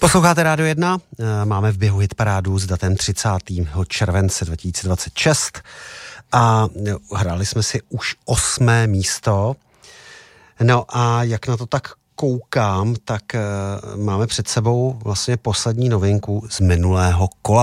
Posloucháte Rádio 1, máme v běhu hitparádu s datem 30. července 2026 a hráli jsme si už 8. místo. No a jak na to tak koukám, tak máme před sebou vlastně poslední novinku z minulého kola.